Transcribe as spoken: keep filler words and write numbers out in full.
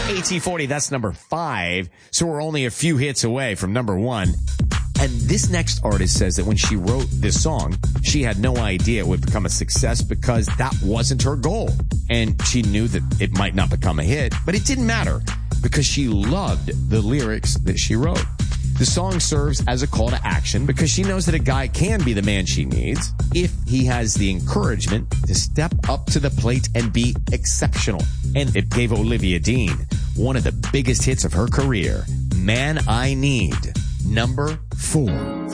A T forty, that's number five. So we're only a few hits away from number one. And this next artist says that when she wrote this song, she had no idea it would become a success because that wasn't her goal. And she knew that it might not become a hit, but it didn't matter because she loved the lyrics that she wrote. The song serves as a call to action because she knows that a guy can be the man she needs if he has the encouragement to step up to the plate and be exceptional. And it gave Olivia Dean one of the biggest hits of her career, Man I Need, number four.